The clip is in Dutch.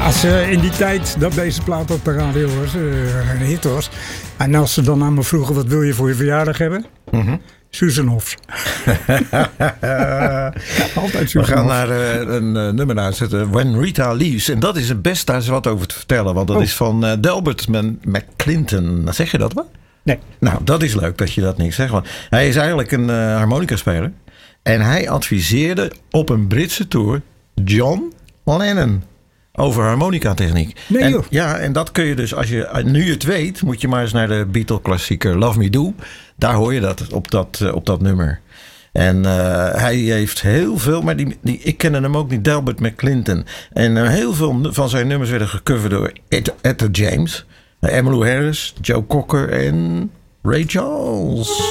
Als in die tijd dat deze plaat op de radio was, een hit was. En als ze dan aan me vroegen, wat wil je voor je verjaardag hebben? Susan Hofs. Altijd Susan. We gaan naar een nummer uitzetten. When Rita Leaves. En dat is het best, daar is wat over te vertellen. Want dat is van Delbert McClinton. Zeg je dat wel? Nee. Nou, dat is leuk dat je dat niet zegt. Want hij is eigenlijk een harmonica-speler. En hij adviseerde op een Britse tour John Lennon over harmonica-techniek. Nee, joh. Ja, en dat kun je dus, als je nu het weet, moet je maar eens naar de Beatle-klassieker Love Me Do. Daar hoor je dat op dat nummer. En hij heeft heel veel, maar ik kende hem ook niet, Delbert McClinton. En heel veel van zijn nummers werden gecoverd door Etta James, Emmylou Harris, Joe Cocker en Ray Charles.